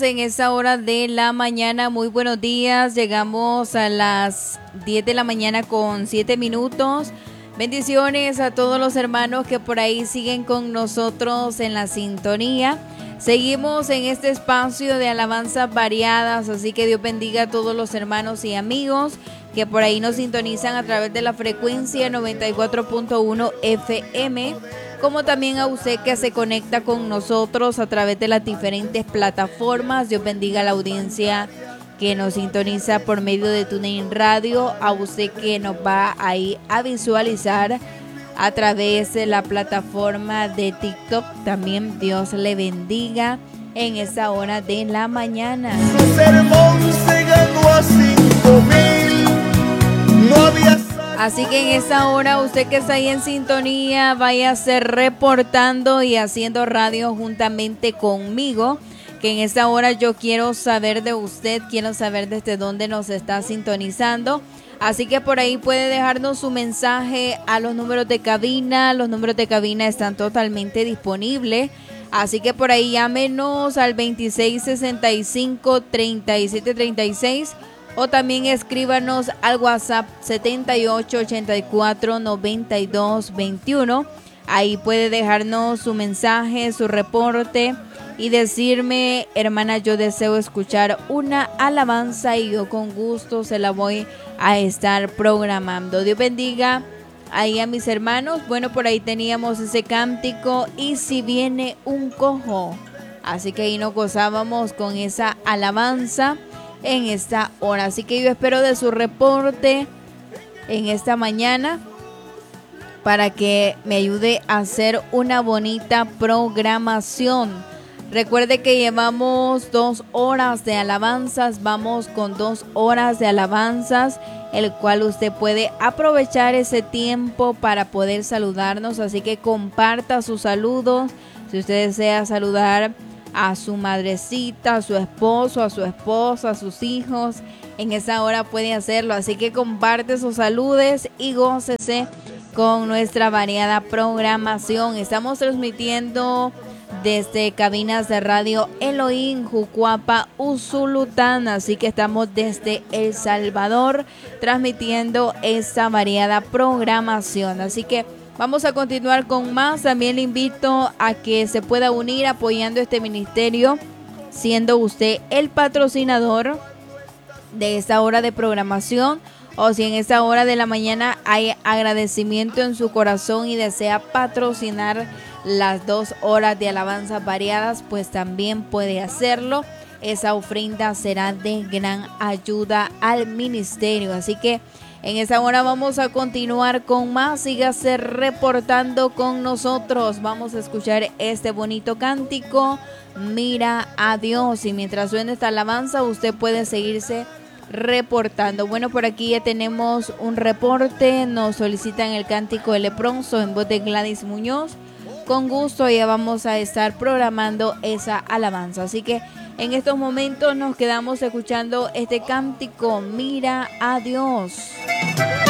En esta hora de la mañana, muy buenos días, llegamos a las 10 de la mañana con 7 minutos. Bendiciones a todos los hermanos que por ahí siguen con nosotros en la sintonía. Seguimos en este espacio de alabanzas variadas, así que Dios bendiga a todos los hermanos y amigos que por ahí nos sintonizan a través de la frecuencia 94.1 FM, como también a usted que se conecta con nosotros a través de las diferentes plataformas. Dios bendiga a la audiencia que nos sintoniza por medio de TuneIn Radio, a usted que nos va ahí a visualizar a través de la plataforma de TikTok. También Dios le bendiga en esta hora de la mañana. Así que en esta hora, usted que está ahí en sintonía, váyase reportando y haciendo radio juntamente conmigo, que en esta hora yo quiero saber de usted, quiero saber desde dónde nos está sintonizando. Así que por ahí puede dejarnos su mensaje a los números de cabina. Los números de cabina están totalmente disponibles. Así que por ahí llámenos al 2665-3736 o también escríbanos al WhatsApp 7884-9221. Ahí puede dejarnos su mensaje, su reporte y decirme: hermana, yo deseo escuchar una alabanza y yo con gusto se la voy a estar programando. Dios bendiga ahí a mis hermanos. Bueno, por ahí teníamos ese cántico, y si viene un cojo. Así que ahí nos gozábamos con esa alabanza en esta hora. Así que yo espero de su reporte en esta mañana para que me ayude a hacer una bonita programación. Recuerde que llevamos 2 horas de alabanzas, vamos con 2 horas de alabanzas, el cual usted puede aprovechar ese tiempo para poder saludarnos. Así que comparta sus saludos. Si usted desea saludar a su madrecita, a su esposo, a su esposa, a sus hijos, en esa hora puede hacerlo. Así que comparte sus saludos y gócese con nuestra variada programación. Estamos transmitiendo desde cabinas de radio Elohim, Jucuapa, Usulután. Así que estamos desde El Salvador transmitiendo esta variada programación. Así que vamos a continuar con más. También le invito a que se pueda unir apoyando este ministerio, siendo usted el patrocinador de esta hora de programación, o si en esta hora de la mañana hay agradecimiento en su corazón y desea patrocinar las 2 horas de alabanzas variadas, pues también puede hacerlo. Esa ofrenda será de gran ayuda al ministerio. Así que en esta hora vamos a continuar con más. Sígase reportando con nosotros. Vamos a escuchar este bonito cántico, Mira a Dios. Y mientras suena esta alabanza, usted puede seguirse reportando. Bueno, por aquí ya tenemos un reporte. Nos solicitan el cántico de Leproso en voz de Gladys Muñoz. Con gusto ya vamos a estar programando esa alabanza. Así que en estos momentos nos quedamos escuchando este cántico, Mira a Dios.